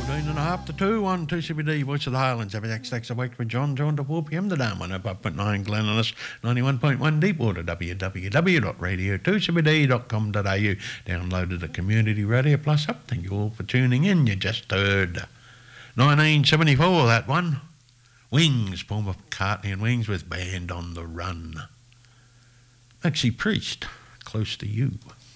14.5 to 2 on 2CBD, Voice of the Highlands. Every next next awake with John to 4 p.m. today. 105.9 Glenellis, 91.1 Deepwater, www.radio2cbd.com.au. Downloaded the Community Radio Plus app. Thank you all for tuning in. You just heard 1974, that one. Wings, Paul McCartney and Wings with Band on the Run. Maxie Priest, Close to You.